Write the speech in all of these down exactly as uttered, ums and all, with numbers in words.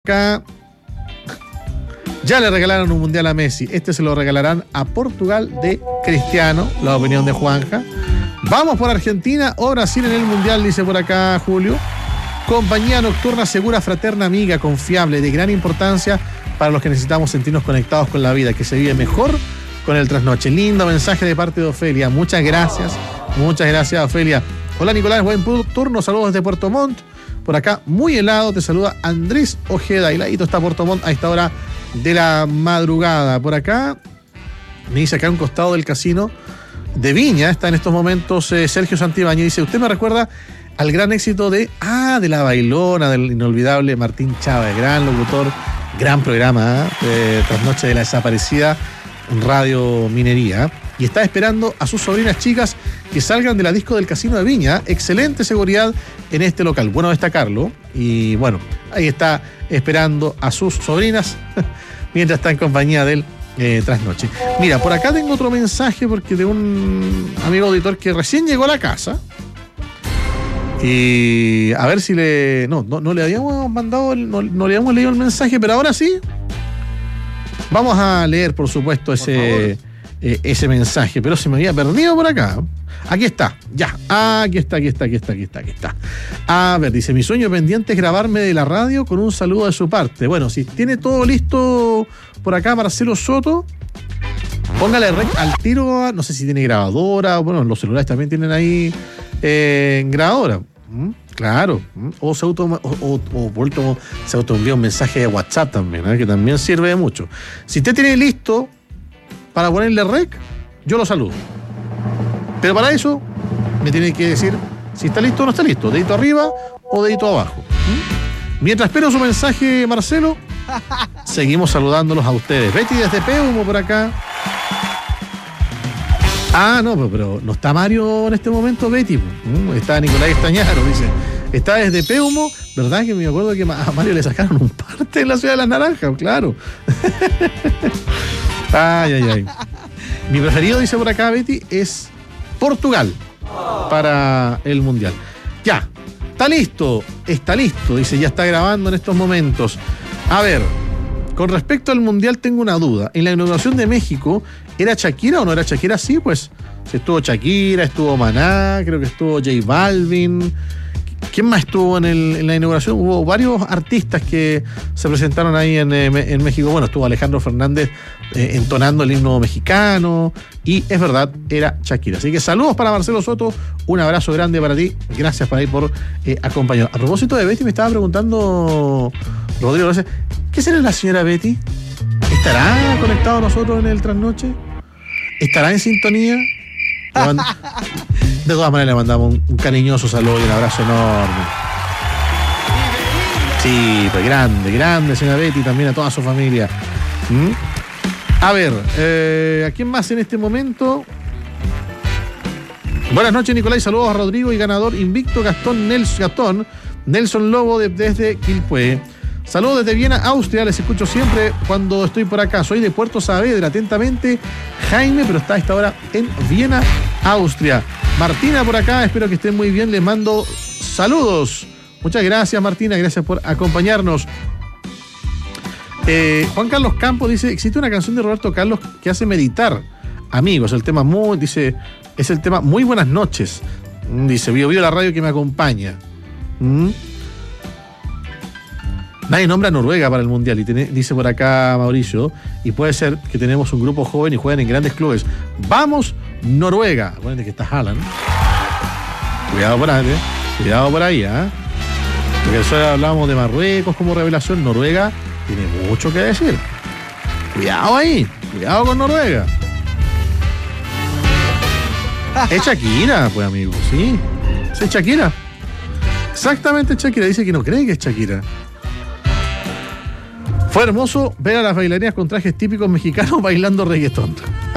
Acá ya le regalaron un mundial a Messi. Este se lo regalarán a Portugal de Cristiano, la opinión de Juanja. Vamos por Argentina o Brasil en el mundial, dice por acá Julio. Compañía nocturna segura, fraterna, amiga, confiable, de gran importancia para los que necesitamos sentirnos conectados con la vida, que se vive mejor con el trasnoche. Lindo mensaje de parte de Ofelia. Muchas gracias. Muchas gracias, Ofelia. Hola, Nicolás, buen turno. Saludos desde Puerto Montt. Por acá, muy helado, te saluda Andrés Ojeda. Y ladito está Puerto Montt a esta hora de la madrugada. Por acá, me dice acá a un costado del casino de Viña, está en estos momentos eh, Sergio Santibáñez. Dice, usted me recuerda al gran éxito de, ah, de La Bailona, del inolvidable Martín Chávez, gran locutor, gran programa, ¿eh? Trasnoche de la Desaparecida, Radio Minería. Y está esperando a sus sobrinas chicas que salgan de la disco del Casino de Viña. Excelente seguridad en este local. Bueno destacarlo. Y bueno, ahí está esperando a sus sobrinas mientras está en compañía del eh, trasnoche. Mira, por acá tengo otro mensaje porque de un amigo auditor que recién llegó a la casa. Y a ver si le... No, no, no le habíamos mandado, el, no, no le habíamos leído el mensaje, pero ahora sí. Vamos a leer, por supuesto, ese... Por Eh, ese mensaje, pero se me había perdido por acá. Aquí está, ya, aquí está, aquí está, aquí está, aquí está, aquí está. A ver, dice, mi sueño pendiente es grabarme de la radio con un saludo de su parte. Bueno, si tiene todo listo por acá Marcelo Soto, póngale rec al tiro, no sé si tiene grabadora, bueno, los celulares también tienen ahí eh, grabadora. ¿Mm? Claro, ¿Mm? o se auto o, o, o vuelto, se auto envía un mensaje de WhatsApp también, ¿eh? Que también sirve de mucho. Si usted tiene listo para ponerle rec, yo lo saludo. Pero para eso me tiene que decir si está listo o no está listo, dedito arriba o dedito abajo. ¿Mm? Mientras espero su mensaje, Marcelo, seguimos saludándolos a ustedes. Betty desde Peumo por acá. Ah, no, pero, pero no está Mario en este momento, Betty. ¿Mm? Está Nicolás Estañaro, dice. Está desde Peumo, ¿verdad? Que me acuerdo que a Mario le sacaron un parte en la Ciudad de las Naranjas, claro. Ay, ay, ay. Mi preferido, dice por acá Betty, es Portugal para el Mundial. Ya, está listo, está listo, dice, ya está grabando en estos momentos. A ver, con respecto al Mundial tengo una duda. En la inauguración de México, ¿era Shakira o no era Shakira? Sí, pues, estuvo Shakira, estuvo Maná, creo que estuvo J Balvin. ¿Quién más estuvo en, el, en la inauguración? Hubo varios artistas que se presentaron ahí en, en México. Bueno, estuvo Alejandro Fernández eh, entonando el himno mexicano. Y es verdad, era Shakira. Así que saludos para Marcelo Soto. Un abrazo grande para ti. Gracias por ahí por eh, acompañarnos. A propósito de Betty, me estaba preguntando Rodrigo, ¿qué será la señora Betty? ¿Estará conectado a nosotros en el trasnoche? ¿Estará en sintonía? De todas maneras le mandamos un, un cariñoso saludo y un abrazo enorme. Sí, pues grande, grande señora Betty, también a toda su familia. ¿Mm? A ver, eh, ¿a quién más en este momento? Buenas noches, Nicolás, y saludos a Rodrigo y ganador invicto Gastón Nelson, Gastón, Nelson Lobo de, desde Quilpué. Saludos desde Viena, Austria, les escucho siempre cuando estoy por acá. Soy de Puerto Saavedra, atentamente Jaime, pero está a esta hora en Viena, Austria. Martina por acá, espero que estén muy bien, les mando saludos. Muchas gracias, Martina, gracias por acompañarnos. Eh, Juan Carlos Campos dice, existe una canción de Roberto Carlos que hace meditar. Amigos, el tema muy, dice, es el tema Muy Buenas Noches. Dice, Bio Bio la radio que me acompaña. ¿Mm? Nadie nombra a Noruega para el Mundial, y tiene, dice por acá Mauricio, y puede ser que tenemos un grupo joven y juegan en grandes clubes. ¡Vamos, Noruega! Acuérdense que está Haaland. Cuidado por ahí, ¿eh? Cuidado por ahí, ¿eh? Porque eso hablábamos de Marruecos como revelación. Noruega tiene mucho que decir. Cuidado ahí, cuidado con Noruega. Es Shakira, pues, amigo, sí. Es Shakira. Exactamente Shakira, dice que no cree que es Shakira. Fue hermoso ver a las bailarinas con trajes típicos mexicanos bailando reggaetón.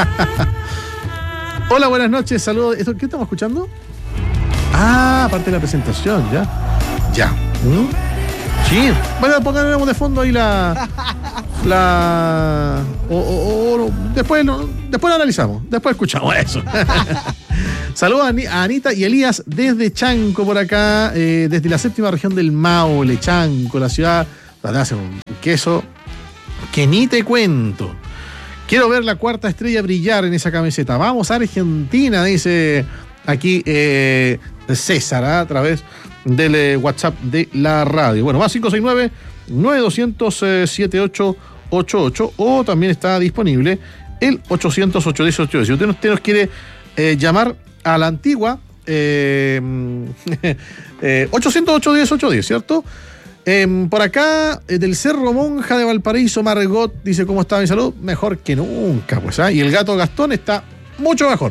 Hola, buenas noches, saludos. ¿Qué estamos escuchando? Ah, aparte de la presentación, ya. Ya. ¿Mm? Sí. Bueno, pongamos de fondo ahí la... La... O, o, o después, no, después lo analizamos, después escuchamos eso. Saludos a Anita y Elías desde Chanco por acá, eh, desde la séptima región del Maule, Chanco, la ciudad te hacen un queso que ni te cuento. Quiero ver la cuarta estrella brillar en esa camiseta. Vamos a Argentina, dice aquí eh, César, ¿eh? A través del eh, WhatsApp de la radio. Bueno, más cinco seis nueve, nueve dos cero cero, siete ocho ocho ocho, o también está disponible el ochocientos, ochocientos diez, ochocientos diez. Si usted, usted nos quiere eh, llamar a la antigua eh, eh, ochocientos, ochocientos diez, ochocientos diez, ¿cierto? Eh, por acá, eh, del Cerro Monja de Valparaíso, Margot dice: ¿cómo está mi salud? Mejor que nunca, pues, ¿ah? Y el gato Gastón está mucho mejor.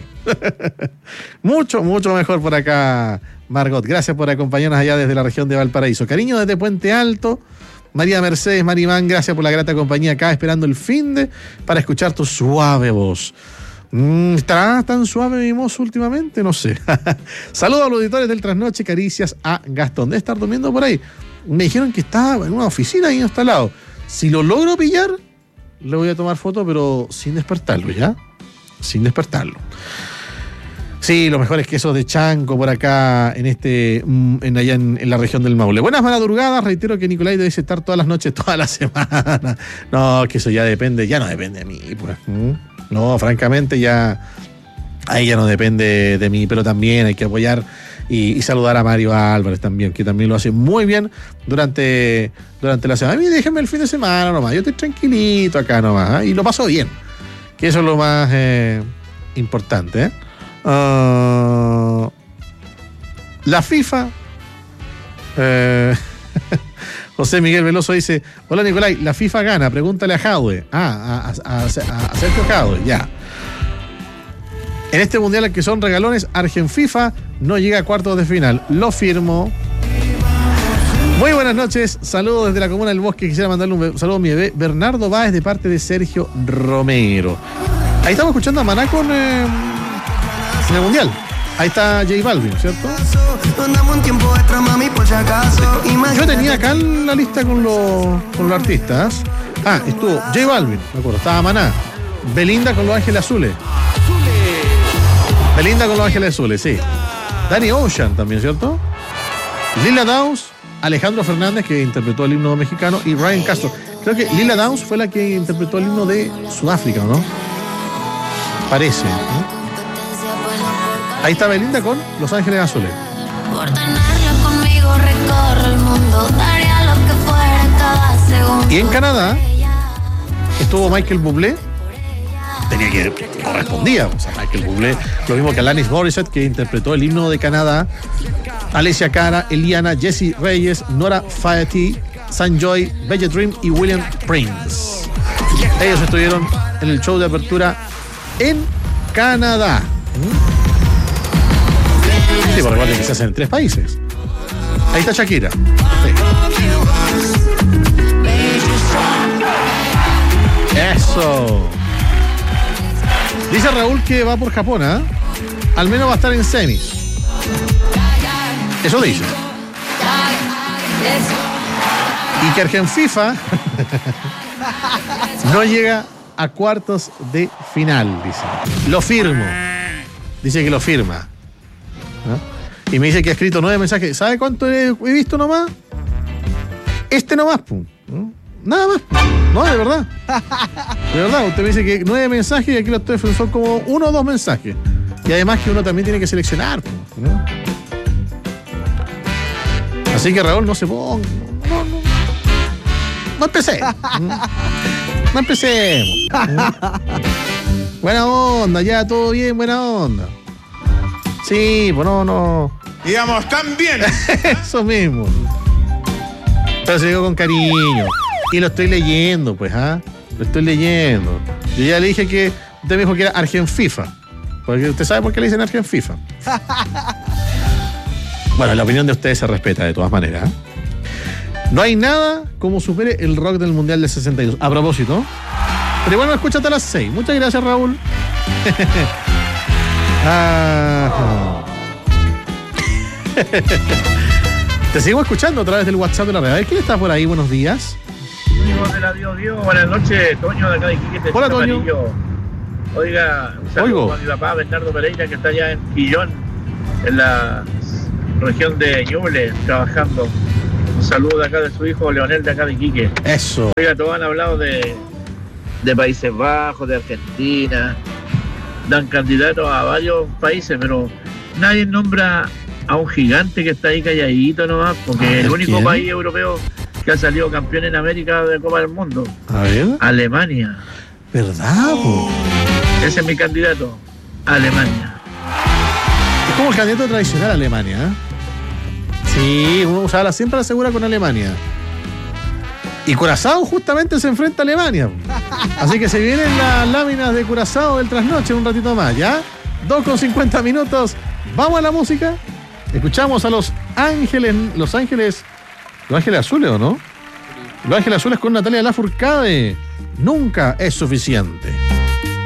mucho, mucho mejor por acá, Margot. Gracias por acompañarnos allá desde la región de Valparaíso. Cariño desde Puente Alto. María Mercedes Marimán, gracias por la grata compañía acá, esperando el fin de para escuchar tu suave voz. Mm, ¿Estará tan suave mi voz últimamente? No sé. Saludos a los auditores del Trasnoche, caricias a Gastón. Debe estar durmiendo por ahí. Me dijeron que estaba en una oficina ahí instalado. Si lo logro pillar, le voy a tomar foto, pero sin despertarlo, ¿ya? Sin despertarlo. Sí, los mejores quesos de Chanco por acá, en este, en allá en, en la región del Maule. Buenas madrugadas, reitero que Nicolai debe estar todas las noches, toda la semana. No, que eso ya depende, ya no depende de mí, pues. No, francamente ya, ahí ya no depende de mí, pero también hay que apoyar y, y saludar a Mario Álvarez también, que también lo hace muy bien durante, durante la semana. A mí déjenme el fin de semana nomás, yo estoy tranquilito acá nomás, ¿eh? Y lo paso bien, que eso es lo más eh, importante, ¿eh? Uh, la FIFA eh, José Miguel Veloso dice: hola Nicolai, la FIFA gana, pregúntale a Jadwe. Ah, a, a, a, a Sergio Jadwe, ya. En este mundial al que son regalones, Argenfifa no llega a cuartos de final. Lo firmo. Muy buenas noches, saludos desde la comuna del Bosque. Quisiera mandarle un saludo a mi bebé Bernardo Báez de parte de Sergio Romero. Ahí estamos escuchando a Maná con eh, en el mundial. Ahí está J Balvin, ¿cierto? Yo tenía acá la lista con los, con los artistas. Ah, estuvo J Balvin, me acuerdo. Estaba Maná. Belinda con Los Ángeles Azules. Belinda con Los Ángeles Azules, sí. Danny Ocean también, ¿cierto? Lila Downs, Alejandro Fernández, que interpretó el himno mexicano, y Ryan Castro. Creo que Lila Downs fue la que interpretó el himno de Sudáfrica, ¿no? Parece, ¿no? Ahí está Belinda con Los Ángeles Azules. Por tenerla conmigo recorro el mundo, daría lo que fuera cada segundo. Y en Canadá estuvo Michael Bublé. Tenía que correspondía, o sea, Michael Bublé, lo mismo que Alanis Morissette, que interpretó el himno de Canadá. Alicia Cara, Eliana, Jessie Reyes, Nora Faeti, Sanjoy, Bella Dream y William Prince. Ellos estuvieron en el show de apertura en Canadá. Sí, por recuerden que se hacen en tres países. Ahí está Shakira. Sí. Eso. Dice Raúl que va por Japón, ¿eh? Al menos va a estar en semis. Eso dice. Y que Argenfifa no llega a cuartos de final, dice. Lo firmo. Dice que lo firma. ¿No? Y me dice que ha escrito nueve mensajes. ¿Sabe cuánto he, he visto nomás? Este nomás, pum. ¿No? Nada más. No, de verdad. De verdad, usted me dice que nueve mensajes y aquí los estoy, son como uno o dos mensajes. Y además que uno también tiene que seleccionar, ¿no? Así que Raúl, no se ponga. No, no. No empecé. No empecemos. Buena onda, ya todo bien, buena onda. Sí, pues no, no. Digamos, tan bien. Eso mismo. Pero se digo con cariño. Y lo estoy leyendo, pues, ¿ah? Lo estoy leyendo. Yo ya le dije que usted me dijo que era Argenfifa. Porque usted sabe por qué le dicen Argenfifa. Bueno, la opinión de ustedes se respeta de todas maneras. No hay nada como supere el rock del Mundial del sesenta y dos. A propósito. Pero igual me escucha hasta las seis. Muchas gracias, Raúl. Ah. Te sigo escuchando a través del WhatsApp de la red. ¿Quién está por ahí? Buenos días. Amigos de la Dios, Dios, buenas noches. Toño de acá de Iquique. Hola, Toño. Amarillo. Oiga, un saludo a mi papá Bernardo Pereira, que está allá en Quillón, en la región de Ñuble, trabajando. Un Un saludo de acá de su hijo Leonel, de acá de Iquique. Eso. Oiga, todos han hablado de, de Países Bajos, de Argentina. Dan candidatos a varios países, pero nadie nombra a un gigante que está ahí calladito nomás, porque Ah, el único ¿quién? país europeo que ha salido campeón en América de Copa del Mundo. A ver. Alemania. ¿Verdad, po? Ese es mi candidato. Alemania. Es como el candidato tradicional a Alemania, ¿eh? Sí, uno usaba la siempre la segura con Alemania. Y Curazao justamente se enfrenta a Alemania. Así que se vienen las láminas de Curazao del trasnoche un ratito más, ¿ya? dos con cincuenta minutos. Vamos a la música. Escuchamos a Los Ángeles. Los Ángeles. Los Ángeles Azules, ¿o no? Los Ángeles Azules con Natalia Lafourcade. Nunca es suficiente.